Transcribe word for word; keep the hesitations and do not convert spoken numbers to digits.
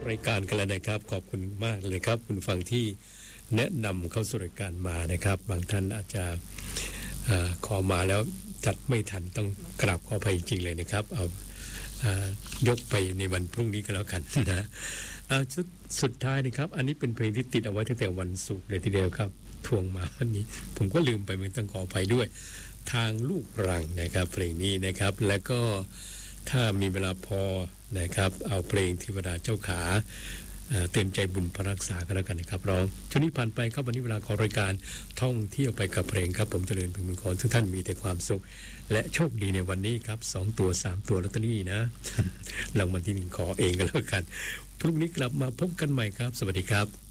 รายการกันแล้วนะครับขอบคุณมากเลยครับคุณฟังที่แนะนำเข้าสู่รายการมานะครับบางท่านอาจจะอขอมาแล้วจัดไม่ทันต้องกราบขออภัยจริงๆเลยนะครับเอายกไปในวันพรุ่งนี้ก็แล้วกันนะสุดสุดท้ายนะครับอันนี้เป็นเพลงที่ติดเอาไว้ตั้งแต่วันศุกร์เลยทีเดียวครับทวงมาวันนี้ผมก็ลืมไปมันต้องขออภัยด้วยทางลูกรังนะครับเพลงนี้นะครับแล้วก็ถ้ามีเวลาพอนะครับเอาเพลงเทวดาเจ้าขาเตือนใจบุญพระรักษากันแล้วกันนะครับร้องช่วงนี้ผ่านไปครับวันนี้เวลาของรายการท่องเที่ยวไปกับเพลงครับผมเจริญพึงมงคลทุกท่านมีแต่ความสุขและโชคดีในวันนี้ครับสองตัวสามตัวลอตเตอรี่นะรางวัลที่หนึ่งขอเองกันแล้วกันพรุ่งนี้กลับมาพบกันใหม่ครับสวัสดีครับ